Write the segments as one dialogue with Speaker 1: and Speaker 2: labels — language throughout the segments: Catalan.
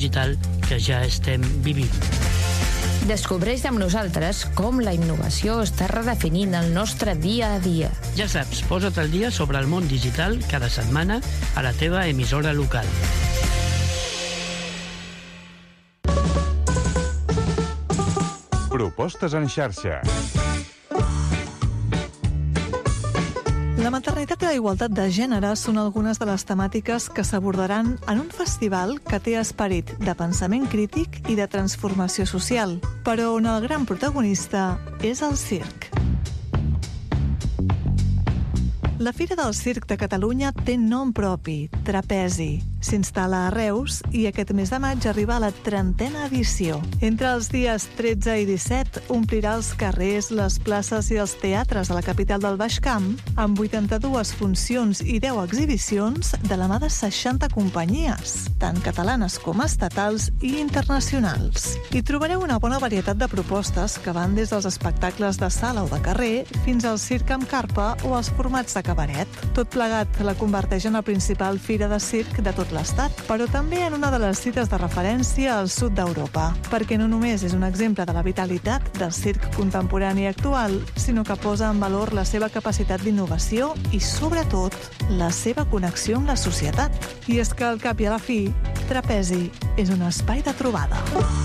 Speaker 1: digital que ja estem vivint.
Speaker 2: Descobreix amb nosaltres com la innovació està redefinint el nostre dia a dia.
Speaker 1: Ja saps, posa't al dia sobre el món digital cada setmana a la teva emissora local.
Speaker 3: Propostes en xarxa.
Speaker 4: La maternitat i la igualtat de gènere són algunes de les temàtiques que s'abordaran en un festival que té esperit de pensament crític i de transformació social, però on el gran protagonista és el circ. La Fira del Circ de Catalunya té nom propi, Trapezi. S'instal·la a Reus i aquest mes de maig arriba a la 30a edició. Entre els dies 13 i 17 omplirà els carrers, les places i els teatres de la capital del Baix Camp amb 82 funcions i 10 exhibicions de la mà de 60 companyies, tant catalanes com estatals i internacionals. Hi trobareu una bona varietat de propostes que van des dels espectacles de sala o de carrer fins al circ amb carpa o als formats de cabaret. Tot plegat la converteix en la principal fira de circ de tot l'Estat, però també en una de les cites de referència al sud d'Europa, perquè no només és un exemple de la vitalitat del circ contemporani i actual, sinó que posa en valor la seva capacitat d'innovació i, sobretot, la seva connexió amb la societat. I és que, al cap i a la fi, Trapezi és un espai de trobada.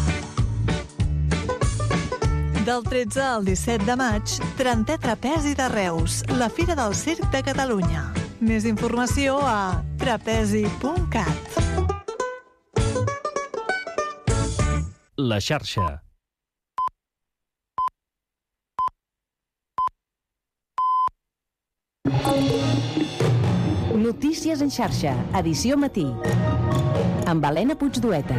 Speaker 4: Del 13 al 17 de maig, 30è Trapezi de Reus, la Fira del Circ de Catalunya. Més informació a trapezi.cat.
Speaker 5: La xarxa.
Speaker 6: Notícies en xarxa, edició matí. Amb Helena Puigdueta.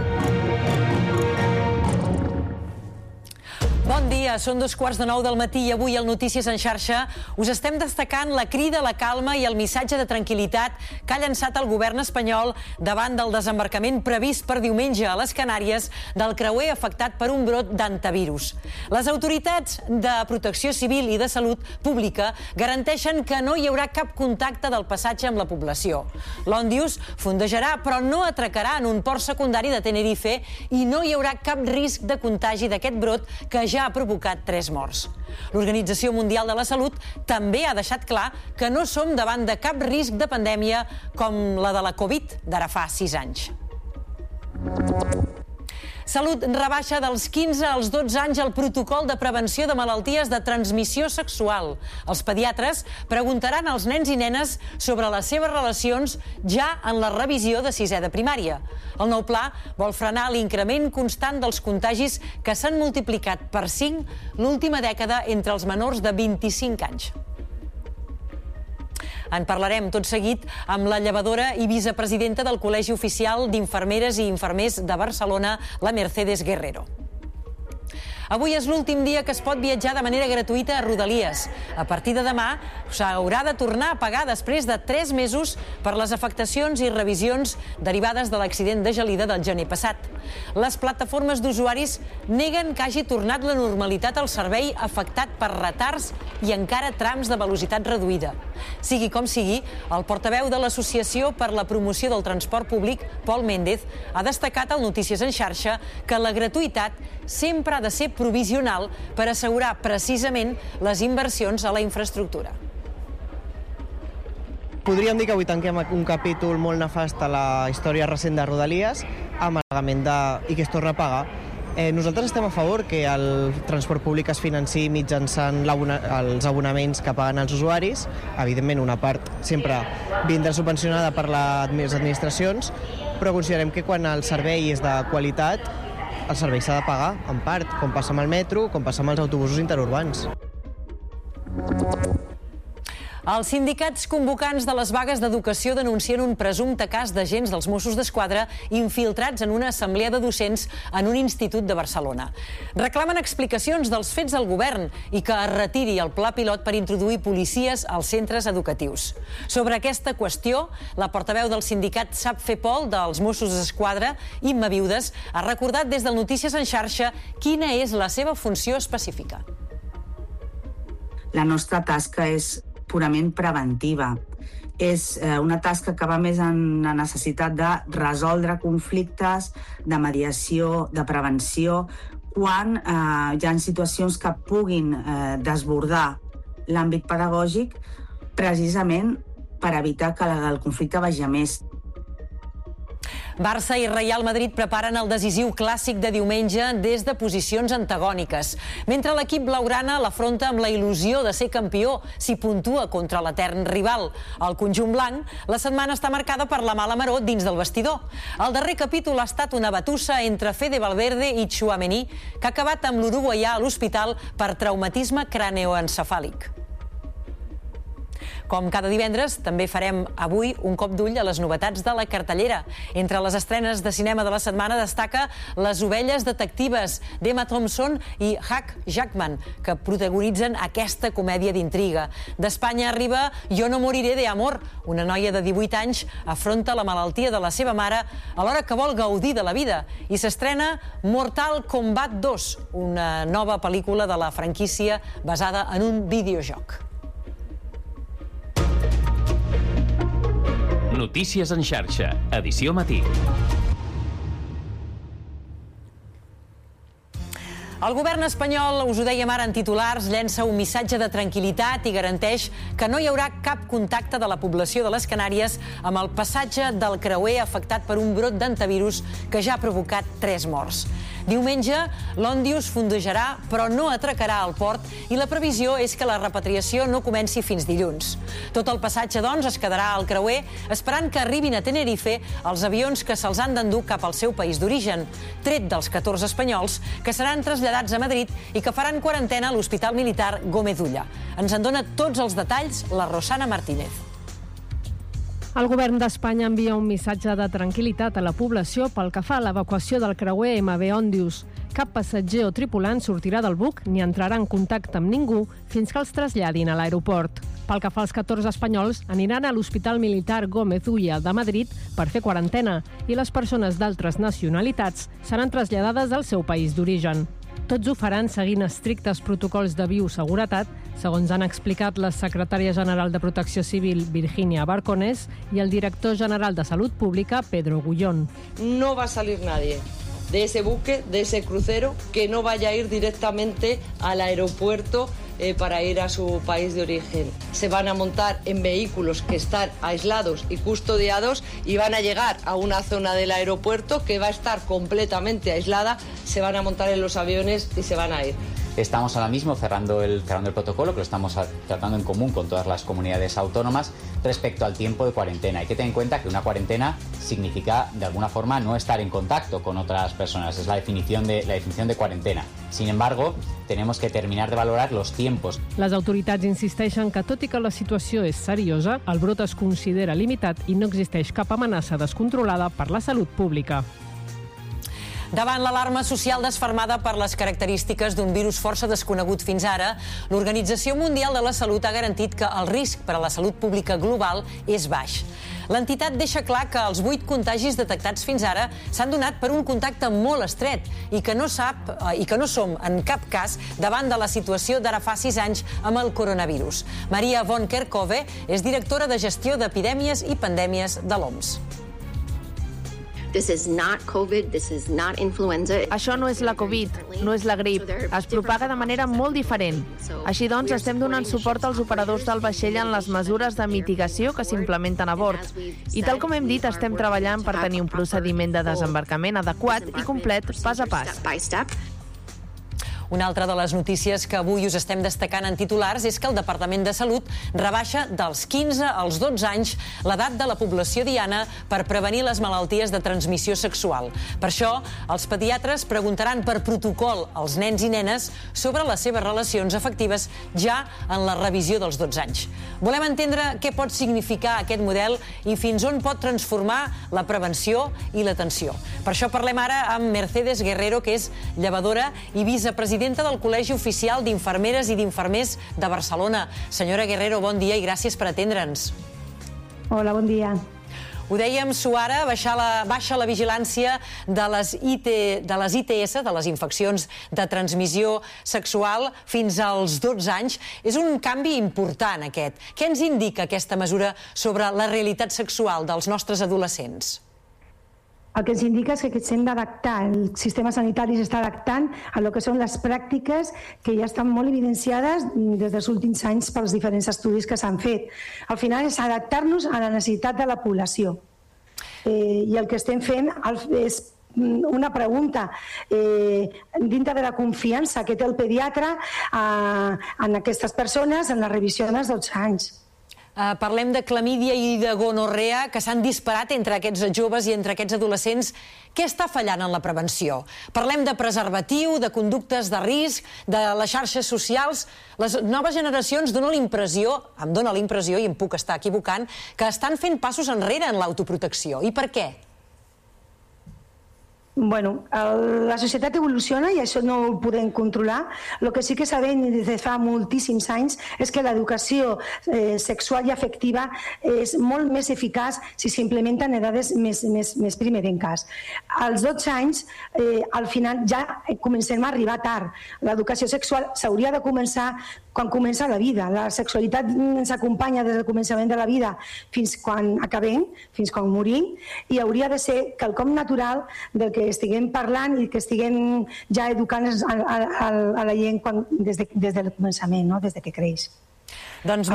Speaker 7: Bon dia, són 2:15 del matí i avui al Notícies en xarxa us estem destacant la crida a la calma i el missatge de tranquil·litat que ha llançat el govern espanyol davant del desembarcament previst per diumenge a les Canàries del creuer afectat per un brot d'hantavirus. Les autoritats de Protecció Civil i de Salut Pública garanteixen que no hi haurà cap contacte del passatge amb la població. L'Òndius fondejarà però no atracarà en un port secundari de Tenerife i no hi haurà cap risc de contagi d'aquest brot que ja ha provocat 3 morts. L'Organització Mundial de la Salut també ha deixat clar que no som davant de cap risc de pandèmia com la de la Covid d'ara fa 6 anys. Salut rebaixa dels 15 als 12 anys el protocol de prevenció de malalties de transmissió sexual. Els pediatres preguntaran als nens i nenes sobre les seves relacions ja en la revisió de 6è de primària. El nou pla vol frenar l'increment constant dels contagis que s'han multiplicat per 5 l'última dècada entre els menors de 25 anys. En parlarem tot seguit amb la llevadora i vicepresidenta del Col·legi Oficial d'Infermeres i Infermers de Barcelona, la Mercedes Guerrero. Avui és l'últim dia que es pot viatjar de manera gratuïta a Rodalies. A partir de demà s'haurà de tornar a pagar després de 3 mesos per les afectacions i revisions derivades de l'accident de Gelida del gener passat. Les plataformes d'usuaris neguen que hagi tornat la normalitat al servei afectat per retards i encara trams de velocitat reduïda. Sigui com sigui, el portaveu de l'Associació per la Promoció del Transport Públic, Pol Méndez, ha destacat al Notícies en xarxa que la gratuïtat sempre ha de ser provisional per assegurar precisament les inversions a la infraestructura.
Speaker 8: Podríem dir que avui tanquem un capítol molt nefast a la història recent de Rodalies amb l'element i que es torna a pagar. Nosaltres estem a favor que el transport públic es financiï mitjançant els abonaments que paguen els usuaris. Evidentment, una part sempre vindrà subvencionada per les administracions, però considerem que quan el servei és de qualitat, el servei s'ha de pagar, en part, com passa amb el metro, com passa amb els autobusos interurbans.
Speaker 7: Els sindicats convocants de les vagues d'educació denuncien un presumpte cas d'agents dels Mossos d'Esquadra infiltrats en una assemblea de docents en un institut de Barcelona. Reclamen explicacions dels fets al govern i que es retiri el pla pilot per introduir policies als centres educatius. Sobre aquesta qüestió, la portaveu del sindicat Sap Fer Pol dels Mossos d'Esquadra, Imma Viudes, ha recordat des del Notícies en xarxa quina és la seva funció específica.
Speaker 9: La nostra tasca és purament preventiva
Speaker 3: és una tasca que va més en la necessitat de resoldre conflictes, de mediació, de prevenció, quan hi ha situacions que puguin desbordar l'àmbit pedagògic precisament per evitar que el conflicte vagi a més.
Speaker 7: Barça i Real Madrid preparen el decisiu clàssic de diumenge des de posicions antagòniques. Mentre l'equip blaugrana l'afronta amb la il·lusió de ser campió si puntua contra l'etern rival. Al conjunt blanc, la setmana està marcada per la mala maror dins del vestidor. El darrer capítol ha estat una batussa entre Fede Valverde i Tchouaméni, que ha acabat amb l'uruguaià a l'hospital per traumatisme craneoencefàlic. Com cada divendres, també farem avui un cop d'ull a les novetats de la cartellera. Entre les estrenes de cinema de la setmana destaca Les ovelles detectives d'Emma Thompson i Hugh Jackman, que protagonitzen aquesta comèdia d'intriga. D'Espanya arriba Jo no moriré de amor. Una noia de 18 anys afronta la malaltia de la seva mare alhora que vol gaudir de la vida. I s'estrena Mortal Kombat 2, una nova pel·lícula de la franquícia basada en un videojoc.
Speaker 5: Notícies en xarxa, edició matí.
Speaker 7: El govern espanyol, us ho dèiem ara en titulars, llença un missatge de tranquil·litat i garanteix que no hi haurà cap contacte de la població de les Canàries amb el passatge del creuer afectat per un brot d'antivirus que ja ha provocat 3 morts. Diumenge, l'Òndius fondejarà, però no atracarà al port i la previsió és que la repatriació no comenci fins dilluns. Tot el passatge, doncs, es quedarà al creuer esperant que arribin a Tenerife els avions que se'ls han d'endur cap al seu país d'origen, tret dels 14 espanyols que seran traslladats a Madrid i que faran quarantena a l'Hospital Militar Gómez Ulla. Ens en dona tots els detalls la Rosana Martínez.
Speaker 9: El govern d'Espanya envia un missatge de tranquil·litat a la població pel que fa a l'evacuació del creuer MV Òndius. Cap passatger o tripulant sortirà del buc ni entrarà en contacte amb ningú fins que els traslladin a l'aeroport. Pel que fa als 14 espanyols, aniran a l'Hospital Militar Gómez Ulla de Madrid per fer quarantena i les persones d'altres nacionalitats seran traslladades al seu país d'origen. Tots ho faran seguint estrictes protocols de bioseguretat, segons han explicat la secretària general de Protecció Civil, Virginia Barconés, i el director general de Salut Pública, Pedro Gullón.
Speaker 10: No va a salir nadie de ese buque, de ese crucero, que no vaya a ir directamente al aeropuerto para ir a su país de origen. Se van a montar en vehículos que están aislados y custodiados y van a llegar a una zona del aeropuerto que va a estar completamente aislada, se van a montar en los aviones y se van a ir.
Speaker 11: Estamos ahora mismo cerrando el protocolo, que lo estamos tratando en común con todas las comunidades autónomas respecto al tiempo de cuarentena. Hay que tener en cuenta que una cuarentena significa, de alguna forma, no estar en contacto con otras personas. Es la definición de cuarentena. Sin embargo, tenemos que terminar de valorar los tiempos.
Speaker 9: Les autoritats insisteixen que, tot i que la situació és seriosa, el brot es considera limitat i no existeix cap amenaça descontrolada per la salut pública.
Speaker 7: Davant l'alarma social desfermada per les característiques d'un virus força desconegut fins ara, l'Organització Mundial de la Salut ha garantit que el risc per a la salut pública global és baix. L'entitat deixa clar que els 8 contagis detectats fins ara s'han donat per un contacte molt estret i que no som en cap cas davant de la situació d'ara fa 6 anys amb el coronavirus. Maria von Kerkhove és directora de Gestió d'Epidèmies i Pandèmies de l'OMS.
Speaker 12: This is not COVID, this is not influenza.
Speaker 13: Això no és la Covid, no és la grip. Es propaga de manera molt diferent. Així doncs, estem donant suport als operadors del vaixell en les mesures de mitigació que s'implementen a bord. I tal com hem dit, estem treballant per tenir un procediment de desembarcament adequat i complet pas a pas.
Speaker 7: Una altra de les notícies que avui us estem destacant en titulars és que el Departament de Salut rebaixa dels 15 als 12 anys l'edat de la població diana per prevenir les malalties de transmissió sexual. Per això, els pediatres preguntaran per protocol als nens i nenes sobre les seves relacions afectives ja en la revisió dels 12 anys. Volem entendre què pot significar aquest model i fins on pot transformar la prevenció i l'atenció. Per això parlem ara amb Mercedes Guerrero, que és llevadora i vicepresidenta del Col·legi Oficial d'Infermeres i d'Infermers de Barcelona. Senyora Guerrero, bon dia i gràcies per atendre'ns.
Speaker 14: Hola, bon dia.
Speaker 7: Ho dèiem, Suara, baixa la vigilància de les ITS, de les infeccions de transmissió sexual, fins als 12 anys. És un canvi important, aquest. Què ens indica aquesta mesura sobre la realitat sexual dels nostres adolescents?
Speaker 14: El que ens indica és que s'hem d'adaptar, el sistema sanitari s'està adaptant a lo que són les pràctiques que ja estan molt evidenciades des dels últims anys pels diferents estudis que s'han fet. Al final és adaptar-nos a la necessitat de la població. I el que estem fent és una pregunta dintre de la confiança que té el pediatre en aquestes persones en la revisió dels 12 anys.
Speaker 7: Parlem de clamídia i de gonorrea que s'han disparat entre aquests joves i entre aquests adolescents. Què està fallant en la prevenció? Parlem de preservatiu, de conductes de risc, de les xarxes socials. Les noves generacions em dóna la impressió, i em puc estar equivocant, que estan fent passos enrere en l'autoprotecció. I per què?
Speaker 14: Bueno, la societat evoluciona i això no ho podem controlar. El que sí que sabem des de fa moltíssims anys és que l'educació sexual i afectiva és molt més eficaç si s'implementa en edades més primerenques. Als 12 anys, al final, ja comencem a arribar tard. L'educació sexual s'hauria de començar quan comença la vida. La sexualitat ens acompanya des del començament de la vida fins quan acabem, fins quan morim, i hauria de ser quelcom natural del que estiguem parlant i que estiguem ja educant a la gent des del començament, des que creix.
Speaker 7: Doncs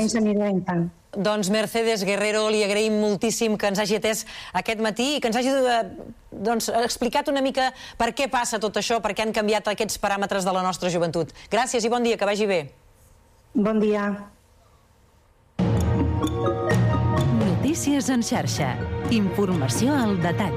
Speaker 7: Mercedes Guerrero, li agraïm moltíssim que ens hagi atès aquest matí i que ens hagi explicat una mica per què passa tot això, per què han canviat aquests paràmetres de la nostra joventut. Gràcies i bon dia, que vagi bé.
Speaker 14: Bon dia.
Speaker 6: Notícies en xarxa. Informació al detall.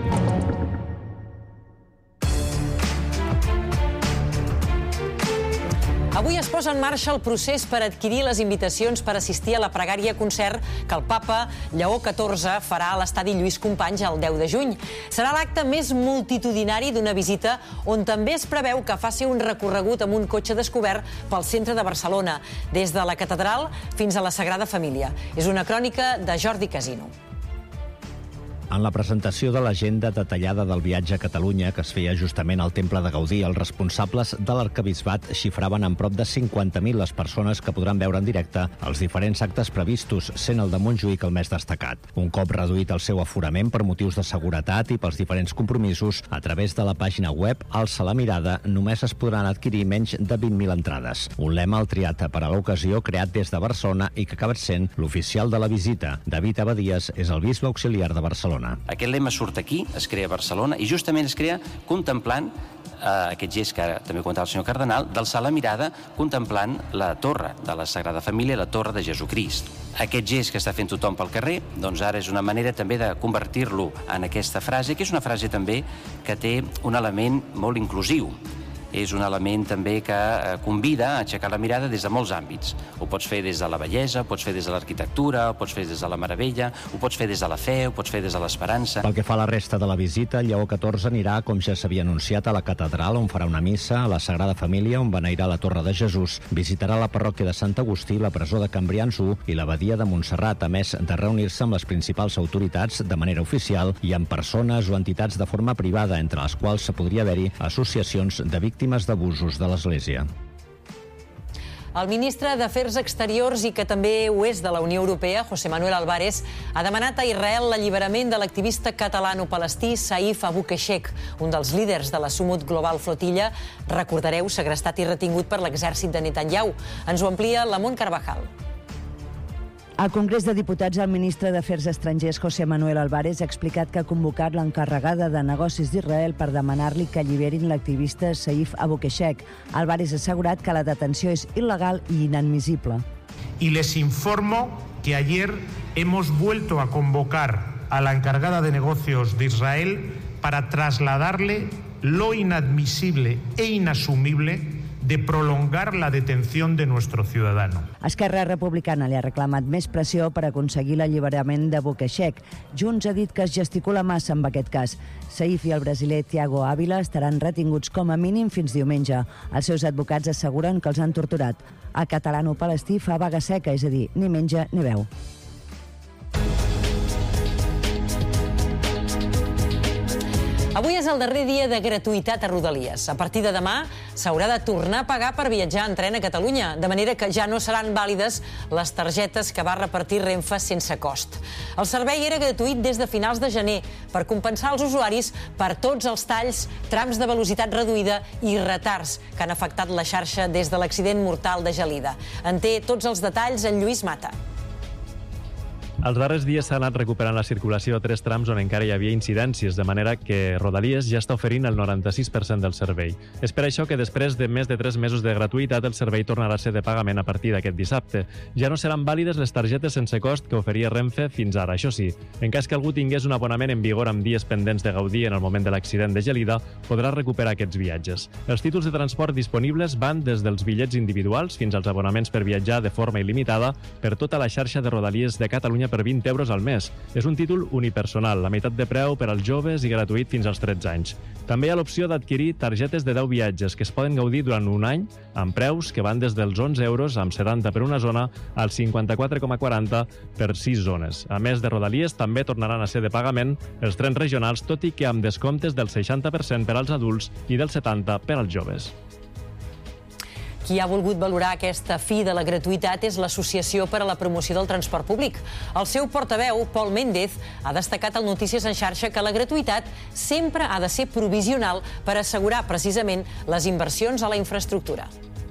Speaker 7: Avui es posa en marxa el procés per adquirir les invitacions per assistir a la pregària concert que el papa Lleó XIV farà a l'estadi Lluís Companys el 10 de juny. Serà l'acte més multitudinari d'una visita on també es preveu que faci un recorregut amb un cotxe descobert pel centre de Barcelona, des de la catedral fins a la Sagrada Família. És una crònica de Jordi Casino.
Speaker 15: En la presentació de l'agenda detallada del viatge a Catalunya, que es feia justament al Temple de Gaudí, els responsables de l'arquebisbat xifraven en prop de 50.000 les persones que podran veure en directe els diferents actes previstos, sent el de Montjuïc el més destacat. Un cop reduït el seu aforament per motius de seguretat i pels diferents compromisos, a través de la pàgina web Alça la mirada només es podran adquirir menys de 20.000 entrades. Un lema el triat per a l'ocasió, creat des de Barcelona i que ha acabat sent l'oficial de la visita. David Abadies és el bisbe auxiliar de Barcelona.
Speaker 16: Aquest lema surt aquí, es crea a Barcelona, i justament es crea contemplant aquest gest que ara també comentava el senyor cardenal, d'alçar la mirada contemplant la torre de la Sagrada Família, la torre de Jesucrist. Aquest gest que està fent tothom pel carrer, doncs ara és una manera també de convertir-lo en aquesta frase, que és una frase també que té un element molt inclusiu. És un element també que convida a aixecar la mirada des de molts àmbits. Ho pots fer des de la bellesa, ho pots fer des de l'arquitectura, ho pots fer des de la meravella, ho pots fer des de la fe, ho pots fer des de l'esperança.
Speaker 15: Pel que fa a la resta de la visita, Lleó XIV anirà, com ja s'havia anunciat, a la catedral, on farà una missa, a la Sagrada Família, on beneirà la Torre de Jesús, visitarà la parròquia de Sant Agustí, la presó de Cambrians 1 i l'abadia de Montserrat, a més de reunir-se amb les principals autoritats de manera oficial i amb persones o entitats de forma privada, entre les quals podria haver-hi associacions de víctimes d'abusos de l'Església.
Speaker 7: El ministre d'Afers Exteriors i que també ho és de la Unió Europea, José Manuel Álvarez, ha demanat a Israel l'alliberament de l'activista catalano-palestí Saif Abu Keshek, un dels líders de la Sumut Global Flotilla, recordareu, segrestat i retingut per l'exèrcit de Netanyahu. Ens ho amplia Lamont Carvajal.
Speaker 17: Al Congrés de Diputats, el ministre d'Afers Estrangers, José Manuel Álvarez, ha explicat que ha convocat l'encarregada de negocis d'Israel per demanar-li que alliberin l'activista Saif Abu Keshek. Álvarez ha assegurat que la detenció és il·legal i inadmissible.
Speaker 18: Y les informo que ayer hemos vuelto a convocar a la encargada de negocios de Israel para trasladarle lo inadmisible e inasumible de prolongar la detención de nuestro ciudadano.
Speaker 17: Esquerra Republicana li ha reclamat més pressió per aconseguir l'alliberament d'Abu Keshek. Junts ha dit que es gesticula massa amb aquest cas. Saif i el brasiler Thiago Ávila estaran retinguts com a mínim fins diumenge. Els seus advocats asseguren que els han torturat. El catalano-palestí fa vaga seca, és a dir, ni menja ni beu.
Speaker 7: Avui és el darrer dia de gratuïtat a Rodalies. A partir de demà s'haurà de tornar a pagar per viatjar en tren a Catalunya, de manera que ja no seran vàlides les targetes que va repartir Renfe sense cost. El servei era gratuït des de finals de gener per compensar els usuaris per tots els talls, trams de velocitat reduïda i retards que han afectat la xarxa des de l'accident mortal de Gelida. En té tots els detalls en Lluís Mata.
Speaker 19: Els darrers dies s'ha anat recuperant la circulació a 3 trams on encara hi havia incidències, de manera que Rodalies ja està oferint el 96% del servei. És per això que després de més de 3 mesos de gratuïtat el servei tornarà a ser de pagament a partir d'aquest dissabte. Ja no seran vàlides les targetes sense cost que oferia Renfe fins ara. Això sí, en cas que algú tingués un abonament en vigor amb dies pendents de gaudir en el moment de l'accident de Gelida, podrà recuperar aquests viatges. Els títols de transport disponibles van des dels bitllets individuals fins als abonaments per viatjar de forma il·limitada per tota la xarxa de Rodalies de Catalunya per 20 euros al mes. És un títol unipersonal, la meitat de preu per als joves i gratuït fins als 13 anys. També hi ha l'opció d'adquirir targetes de 10 viatges que es poden gaudir durant un any amb preus que van des dels 11 euros amb 70 per una zona als 54,40 per 6 zones. A més de Rodalies, també tornaran a ser de pagament els trens regionals, tot i que amb descomptes del 60% per als adults i del 70% per als joves.
Speaker 7: Qui ha volgut valorar aquesta fi de la gratuïtat és l'Associació per a la Promoció del Transport Públic. El seu portaveu, Pol Méndez, ha destacat al Notícies en xarxa que la gratuïtat sempre ha de ser provisional per assegurar precisament les inversions a la infraestructura.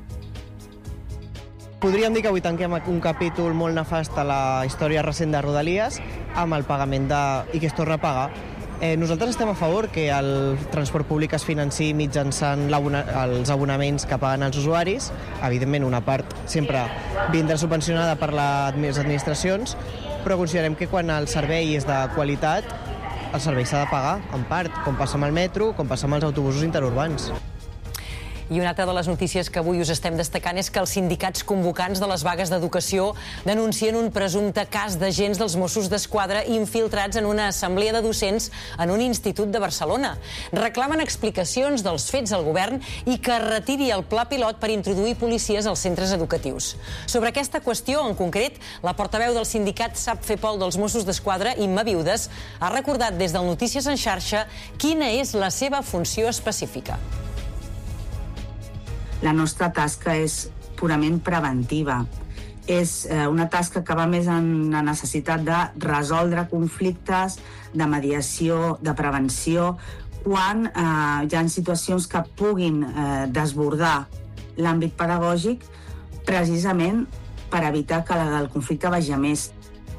Speaker 8: Podríem dir que avui tanquem un capítol molt nefast a la història recent de Rodalies amb el pagament i que es torna a pagar. Nosaltres estem a favor que el transport públic es financi mitjançant els abonaments que paguen els usuaris. Evidentment, una part sempre vindrà subvencionada per les administracions, però considerem que quan el servei és de qualitat, el servei s'ha de pagar, en part, com passa amb el metro, com passa amb els autobusos interurbans.
Speaker 7: I una altra de les notícies que avui us estem destacant és que els sindicats convocants de les vagues d'educació denuncien un presumpte cas d'agents dels Mossos d'Esquadra infiltrats en una assemblea de docents en un institut de Barcelona. Reclamen explicacions dels fets al govern i que retiri el pla pilot per introduir policies als centres educatius. Sobre aquesta qüestió, en concret, la portaveu del sindicat Sap Fer Pol dels Mossos d'Esquadra, Imma Viudes, ha recordat des del Notícies en xarxa quina és la seva funció específica.
Speaker 3: La nostra tasca és purament preventiva. És una tasca que va més en la necessitat de resoldre conflictes, de mediació, de prevenció, quan hi ha situacions que puguin desbordar l'àmbit pedagògic, precisament per evitar que el conflicte vagi a més.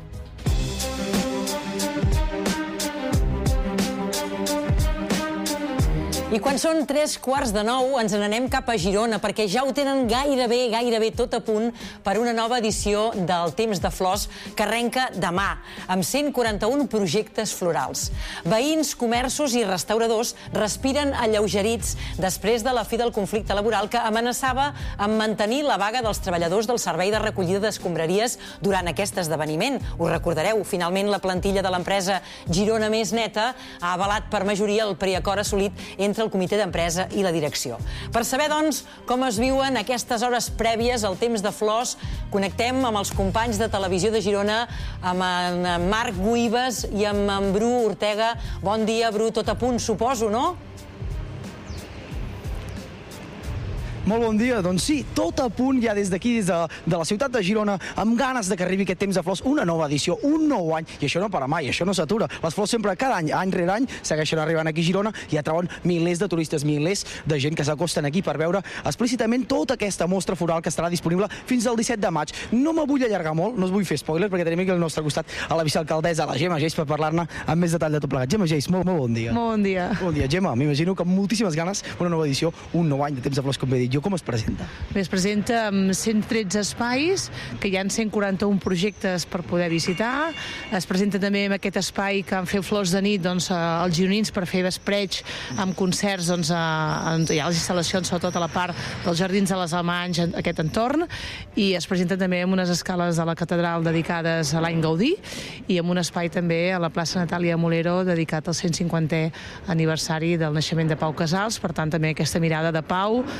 Speaker 7: I quan són 8:45 ens n'anem cap a Girona perquè ja ho tenen gairebé tot a punt per una nova edició del Temps de Flors que arrenca demà, amb 141 projectes florals. Veïns, comerços i restauradors respiren alleugerits després de la fi del conflicte laboral que amenaçava amb mantenir la vaga dels treballadors del servei de recollida d'escombraries durant aquest esdeveniment. Us recordareu, finalment la plantilla de l'empresa Girona Més Neta ha avalat per majoria el preacord assolit entre el comitè d'empresa i la direcció. Per saber, doncs, com es viuen aquestes hores prèvies al Temps de Flors, connectem amb els companys de Televisió de Girona, amb en Marc Guibes i amb en Bru Ortega. Bon dia, Bru, tot a punt, suposo, no?
Speaker 20: Molt bon dia. Doncs sí, tot a punt ja des d'aquí, des de la ciutat de Girona, amb ganes de que arribi aquest Temps de Flors, una nova edició, un nou any, i això no para mai, això no s'atura. Les flors sempre, cada any, any rere any, segueixen arribant aquí a Girona i atrauen milers de turistes, milers de gent que s'acosten aquí per veure explícitament tota aquesta mostra floral que estarà disponible fins al 17 de maig. No me vull allargar molt, no us vull fer spoiler, perquè tenim aquí al nostre costat a la vicealcaldessa, la Gemma Geis, per parlar-ne amb més detall de tot plegat. Gemma Geis, molt bon dia.
Speaker 21: Molt bon dia.
Speaker 20: Bon dia, Gemma. M'imagino que amb moltíssimes ganes, una nova edició, un nou any de Temps de Flors, com he dit jo. Com es presenta?
Speaker 21: Bé, es presenta amb 113 espais, que hi ha 141 projectes per poder visitar. Es presenta també amb aquest espai que han fet Flors de nit, doncs, els gironins per fer vespreig amb concerts, doncs, hi ha les instal·lacions sobretot a la part dels Jardins de les Alemanys, aquest entorn, i es presenta també amb unes escales de la catedral dedicades a l'any Gaudí i amb un espai també a la plaça Natàlia Molero dedicat al 150è aniversari del naixement de Pau Casals. Per tant, també aquesta mirada de pau, de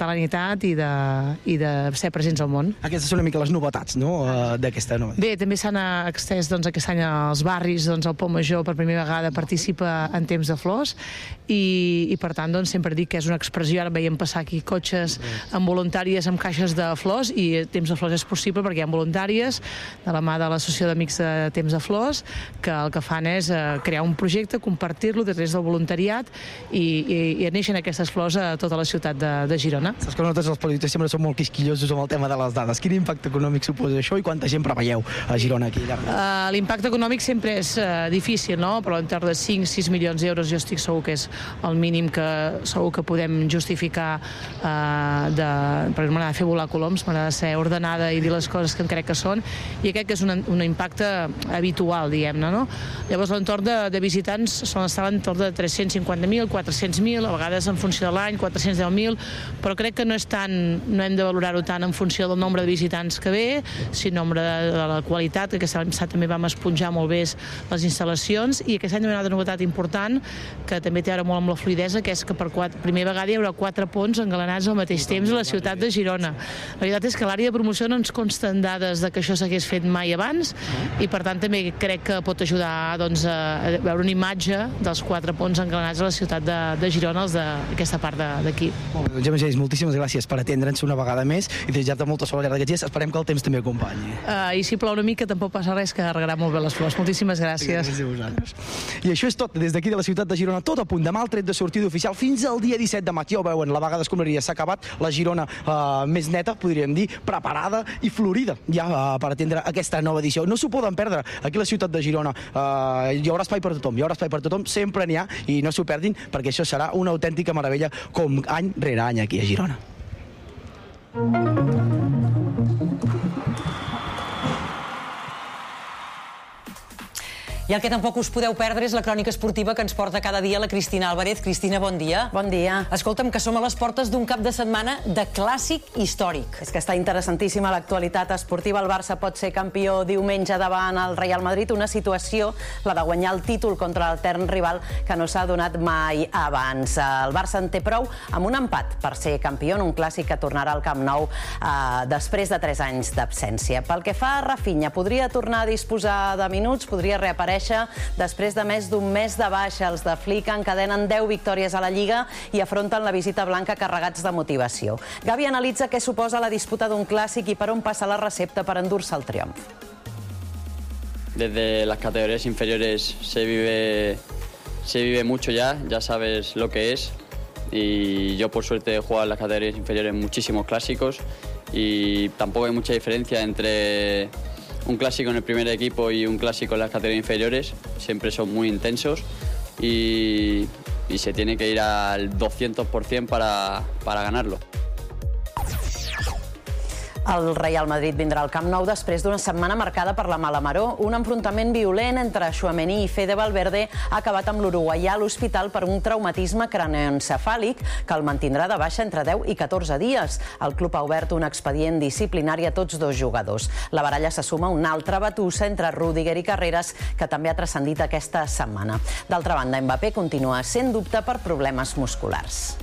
Speaker 21: catalanitat i de ser presents al món.
Speaker 20: Aquestes són una mica les novetats, no?, d'aquesta nova.
Speaker 21: Bé, també s'han extès aquest any als barris, el Pont Major per primera vegada participa en Temps de Flors i per tant sempre dic que és una expressió. Ara veiem passar aquí cotxes amb voluntàries amb caixes de flors i Temps de Flors és possible perquè hi ha voluntàries de la mà de l'Associació d'Amics de Temps de Flors que el que fan és crear un projecte, compartir-lo des del voluntariat i neixen aquestes flors a tota la ciutat de Girona.
Speaker 20: Saps que nosaltres els periodistes sempre som molt quisquillosos amb el tema de les dades. Quin impacte econòmic suposa això i quanta gent preveieu a Girona aquí?
Speaker 21: L'impacte econòmic sempre és difícil, no? Però entorn de 5-6 milions d'euros jo estic segur que és el mínim que segur que podem justificar perquè m'agrada fer volar coloms, m'agrada ser ordenada i dir les coses que em crec que són, i crec que és un impacte habitual, diguem-ne, no? Llavors l'entorn de visitants solen estar a l'entorn de 350.000, 400.000, a vegades en funció de l'any, 410.000, però crec que no hem de valorar-ho tant en funció del nombre de visitants que ve, sinó de la qualitat, que aquest any també vam esponjar molt bé les instal·lacions, i aquest any una altra novetat important, que també té ara molt amb la fluidesa, que és que per primera vegada hi haurà 4 ponts engalanats al mateix temps a la ciutat de Girona. La veritat és que a l'àrea de promoció no ens consten dades de que això s'hagués fet mai abans, i per tant també crec que pot ajudar a veure una imatge dels 4 ponts engalanats a la ciutat de Girona, els d'aquesta part d'aquí.
Speaker 20: Molt bé, doncs Gemma Geis, moltíssimes gràcies per atendre'ns una vegada més i desitjar-te molta sort al llarg d'aquests dies. Esperem que el temps també acompanyi.
Speaker 21: I si plou una mica tampoc passa res, que regarà molt bé les flors. Moltíssimes gràcies.
Speaker 20: Gràcies a vosaltres. I això és tot des d'aquí de la ciutat de Girona, tot a punt. Demà el tret de sortida oficial fins al dia 17 de maig. Ja ho veuen, la vaga d'escombraries s'ha acabat, la Girona més neta, podríem dir, preparada i florida ja per atendre aquesta nova edició. No s'ho poden perdre. Aquí a la ciutat de Girona hi haurà espai per tothom, sempre n'hi ha, i no s'ho perdin perquè això serà una autèntica meravella com any rere any aquí a Girona.
Speaker 7: I el que tampoc us podeu perdre és la crònica esportiva que ens porta cada dia la Cristina Álvarez. Cristina, bon dia.
Speaker 2: Bon dia.
Speaker 7: Escolta'm, que som a les portes d'un cap de setmana de clàssic històric.
Speaker 2: És que està interessantíssima l'actualitat esportiva. El Barça pot ser campió diumenge davant el Real Madrid, una situació, la de guanyar el títol contra l'etern rival, que no s'ha donat mai abans. El Barça en té prou amb un empat per ser campió en un clàssic que tornarà al Camp Nou després de 3 anys d'absència. Pel que fa a Rafinha, podria tornar a disposar de minuts, podria reaparèixer després de més d'un mes de baixa. Els de Flick encadenen 10 victòries a la Lliga i afronten la visita blanca carregats de motivació. Gavi analitza què suposa la disputa d'un clàssic i per on passa la recepta per endur-se el triomf.
Speaker 22: Desde las categorías inferiores se vive mucho ya sabes lo que es, y yo por suerte he jugado en las categorías inferiores muchísimos clásicos y tampoco hay mucha diferencia entre un clásico en el primer equipo y un clásico en las categorías inferiores. Siempre son muy intensos y se tiene que ir al 200% para ganarlo.
Speaker 2: El Real Madrid vindrà al Camp Nou després d'una setmana marcada per la mala maror. Un enfrontament violent entre Tchouaméni i Fede Valverde ha acabat amb l'uruguaià a l'hospital per un traumatisme craneoencefàlic que el mantindrà de baixa entre 10 i 14 dies. El club ha obert un expedient disciplinari a tots dos jugadors. La baralla se suma una altra batussa entre Rüdiger i Carreras, que també ha transcendit aquesta setmana. D'altra banda, Mbappé continua sent dubte per problemes musculars.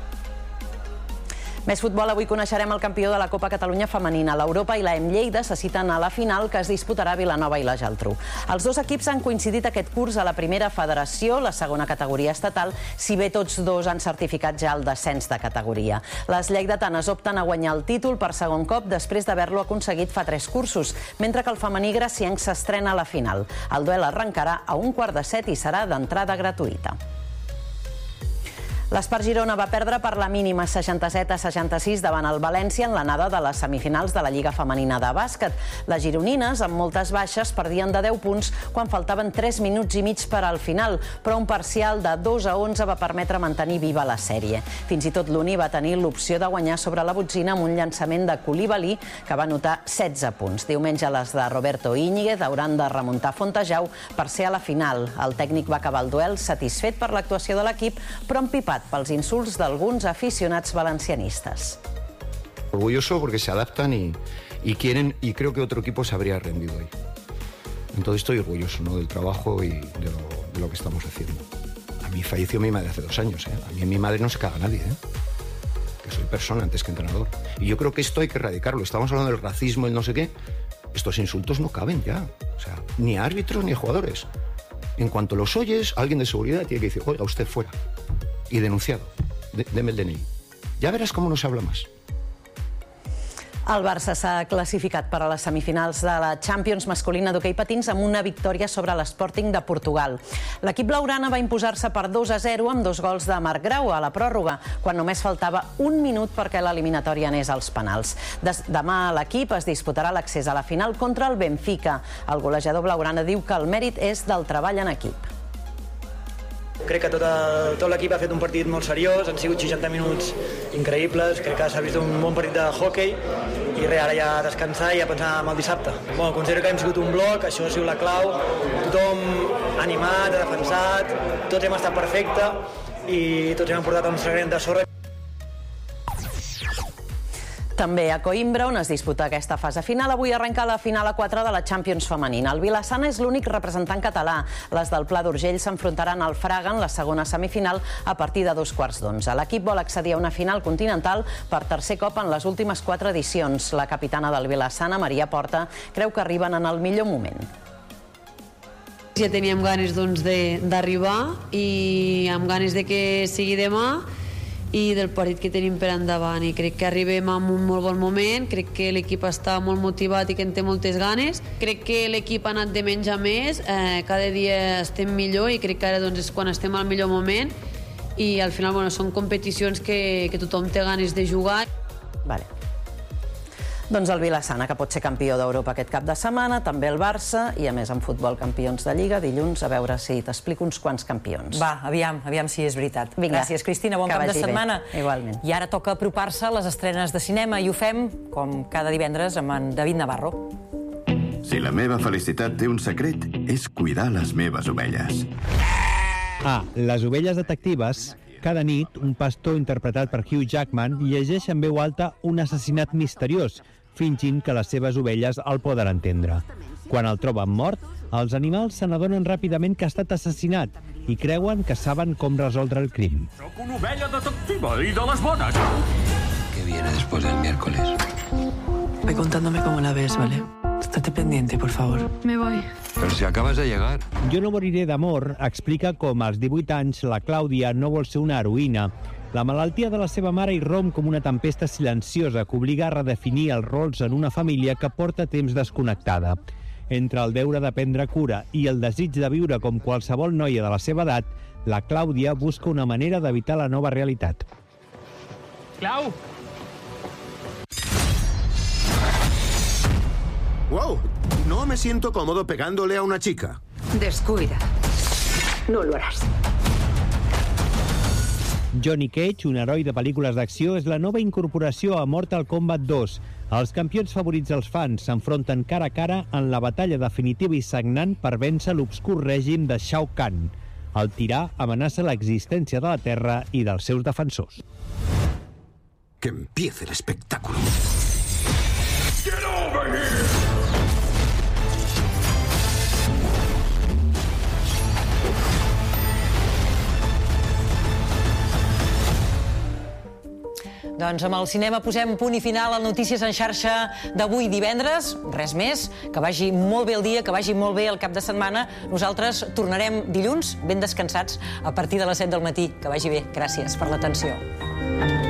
Speaker 2: Més futbol, avui coneixerem el campió de la Copa Catalunya femenina. L'Europa i la Lleida se citen a la final, que es disputarà a Vilanova i la Geltrú. Els dos equips han coincidit aquest curs a la primera federació, la segona categoria estatal, si bé tots dos han certificat ja el descens de categoria. Les lleidatanes opten a guanyar el títol per segon cop després d'haver-lo aconseguit fa 3 cursos, mentre que el femení gracienc s'estrena a la final. El duel arrencarà a 6:45 i serà d'entrada gratuïta. L'Espart Girona va perdre per la mínima 67-66 davant el València en l'anada de les semifinals de la Lliga Femenina de Bàsquet. Les gironines, amb moltes baixes, perdien de 10 punts quan faltaven 3 minuts i mig per al final, però un parcial de 2-11 va permetre mantenir viva la sèrie. Fins i tot l'Uni va tenir l'opció de guanyar sobre la botzina amb un llançament de Coulibaly, que va anotar 16 punts. Diumenge les de Roberto Íñiguez hauran de remuntar Fontejau per ser a la final. El tècnic va acabar el duel satisfet per l'actuació de l'equip, però empipat pels insults d'alguns aficionats valencianistas.
Speaker 23: Orgulloso porque se adaptan y quieren, y creo que otro equipo se habría rendido hoy. Entonces estoy orgulloso, ¿no?, del trabajo y de lo que estamos haciendo. A mí falleció mi madre hace 2 años, ¿eh? A mí en mi madre no se caga nadie, ¿eh? que soy persona antes que entrenador. Y yo creo que esto hay que erradicarlo. Estamos hablando del racismo, el no sé qué. Estos insultos no caben ya. O sea, ni a árbitros ni a jugadores. En cuanto los oyes, alguien de seguridad tiene que decir, oiga, usted fuera. Y denunciado. Deme el DNI. Ja veràs com no s'habla més.
Speaker 2: El Barça s'ha classificat per a les semifinals de la Champions masculina d'hoquei patins amb una victòria sobre l'Sporting de Portugal. L'equip blaugrana va imposar-se per 2-0 amb 2 gols de Marc Grau a la pròrroga, quan només faltava un minut perquè l'eliminatòria anés als penals. Demà l'equip es disputarà l'accés a la final contra el Benfica. El golejador blaugrana diu que el mèrit és del treball en equip.
Speaker 1: Crec que tot l'equip ha fet un partit molt seriós, han sigut 60 minuts increïbles, crec que s'ha vist un bon partit de hoquei i ara ja descansar i ja pensar en el dissabte. Considero que hem sigut un bloc, això ha sigut la clau, tothom animat, ha defensat, tots hem estat perfectes i tots hem portat el nostre granet de sorra.
Speaker 2: També a Coimbra, on es disputa aquesta fase final, avui arrenca la final a 4 de la Champions femenina. El Vila-sana és l'únic representant català. Les del Pla d'Urgell s'enfrontaran al Fraga en la segona semifinal a partir de 11:15. L'equip vol accedir a una final continental per tercer cop en les últimes 4 edicions. La capitana del Vila-sana, Maria Porta, creu que arriben en el millor moment.
Speaker 4: Ja teníem ganes d'arribar i amb ganes de que sigui demà i del partit que tenim per endavant, i crec que arribem en un molt bon moment, crec que l'equip està molt motivat i que en té moltes ganes, crec que l'equip ha anat de menys a més, cada dia estem millor i crec que ara és quan estem al millor moment i al final són competicions que tothom té ganes de jugar.
Speaker 2: Doncs el Vila-sana, que pot ser campió d'Europa aquest cap de setmana, també el Barça, i a més en futbol campions de Lliga, dilluns, a veure si t'explico uns quants campions.
Speaker 7: Va, aviam si és veritat. Gràcies, Cristina, bon cap de setmana.
Speaker 2: Igualment.
Speaker 7: I ara toca apropar-se a les estrenes de cinema i ho fem, com cada divendres, amb en David Navarro.
Speaker 5: Si la meva felicitat té un secret, és cuidar les meves ovelles.
Speaker 24: Les ovelles detectives. Cada nit, un pastor interpretat per Hugh Jackman llegeix en veu alta un assassinat misteriós, fingint que les seves ovelles el poden entendre. Quan el troben mort, els animals se n'adonen ràpidament que ha estat assassinat i creuen que saben com resoldre el crim.
Speaker 25: Soc una ovella detectiva i de les bones.
Speaker 26: ¿Qué viene después del miércoles?
Speaker 27: Ve contándome cómo la ves, ¿vale? Estate pendiente, por favor. Me voy.
Speaker 26: Pero si acabas de llegar.
Speaker 24: Jo no moriré d'amor explica com als 18 anys la Clàudia no vol ser una heroïna. La malaltia de la seva mare irromp com una tempesta silenciosa que obliga a redefinir els rols en una família que porta temps desconnectada. Entre el deure de prendre cura i el desig de viure com qualsevol noia de la seva edat, la Clàudia busca una manera d'evitar la nova realitat.
Speaker 25: Clau!
Speaker 28: ¡Wow! No me siento cómodo pegándole a una chica.
Speaker 29: Descuida. No lo harás.
Speaker 24: Johnny Cage, un heroi de pel·lícules d'acció, és la nova incorporació a Mortal Kombat 2. Els campions favorits dels fans s'enfronten cara a cara en la batalla definitiva i sagnant per vèncer l'obscur règim de Shao Kahn. El tirà amenaça l'existència de la Terra i dels seus defensors.
Speaker 28: Que empiece el espectáculo.
Speaker 25: Get over here!
Speaker 7: Doncs amb el cinema posem punt i final al Notícies en xarxa d'avui divendres. Res més, que vagi molt bé el dia, que vagi molt bé el cap de setmana. Nosaltres tornarem dilluns ben descansats a partir de les 7 del matí. Que vagi bé. Gràcies per l'atenció.